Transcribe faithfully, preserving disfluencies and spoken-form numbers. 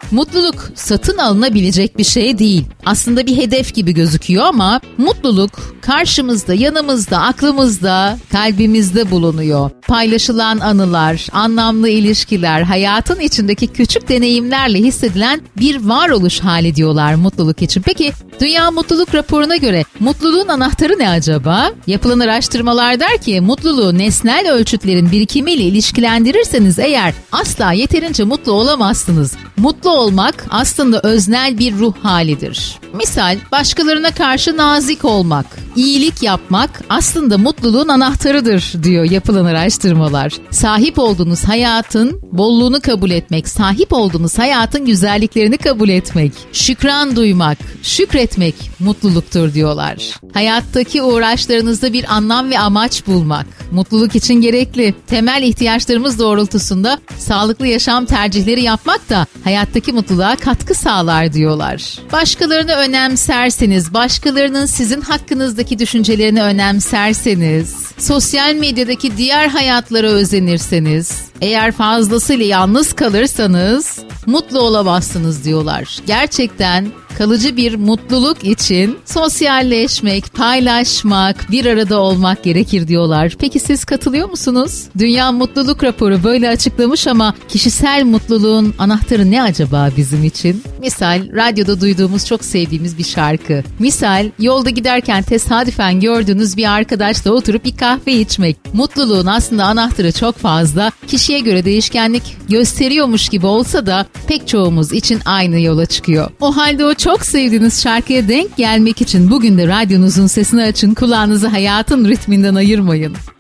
Mutluluk satın alınabilecek bir şey değil. Aslında bir hedef gibi gözüküyor ama mutluluk karşımızda, yanımızda, aklımızda, kalbimizde bulunuyor. Paylaşılan anılar, anlamlı ilişkiler, hayatın içindeki küçük deneyimlerle hissedilen bir varoluş hali diyorlar mutluluk için. Peki Dünya Mutluluk Raporu'na göre mutluluğun anahtarı ne acaba? Yapılan araştırmalar der ki mutluluğu nesnel ölçütlerin birikimiyle ilişkilendirirseniz eğer asla yeterince mutlu olamazsınız. Mutlu olmak aslında öznel bir ruh halidir. Misal başkalarına karşı nazik olmak, iyilik yapmak aslında mutluluğun anahtarıdır diyor yapılan araştırmalar. Sahip olduğunuz hayatın bolluğunu kabul etmek, sahip olduğunuz hayatın güzelliklerini kabul etmek, şükran duymak, şükretmek mutluluktur diyorlar. Hayattaki uğraşlarınızda bir anlam ve amaç bulmak mutluluk için gerekli. Temel ihtiyaçlarımız doğrultusunda sağlıklı yaşam tercihleri yapmak da hayattaki mutluluğa katkı sağlar diyorlar. Başkalarını önemserseniz, başkalarının sizin hakkınızdaki düşüncelerini önemserseniz, sosyal medyadaki diğer hayatlara özenirseniz, eğer fazlasıyla yalnız kalırsanız mutlu olamazsınız diyorlar. Gerçekten kalıcı bir mutluluk için sosyalleşmek, paylaşmak, bir arada olmak gerekir diyorlar. Peki siz katılıyor musunuz? Dünya Mutluluk Raporu böyle açıklamış ama kişisel mutluluğun anahtarı ne acaba bizim için? Misal radyoda duyduğumuz çok sevdiğimiz bir şarkı. Misal yolda giderken tesadüfen gördüğünüz bir arkadaşla oturup bir kahve içmek. Mutluluğun aslında anahtarı çok fazla. Kişiye göre değişkenlik gösteriyormuş gibi olsa da pek çoğumuz için aynı yola çıkıyor. O halde o çok sevdiğiniz şarkıya denk gelmek için bugün de radyonuzun sesini açın, kulağınızı hayatın ritminden ayırmayın.